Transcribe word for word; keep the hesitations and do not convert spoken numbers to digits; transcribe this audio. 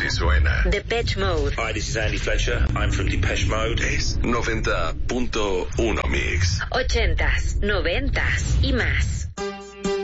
Así suena. Depeche Mode. Hi, this is Andy Fletcher. I'm from Depeche Mode. Es noventa punto uno Mix. Ochentas, noventas y más.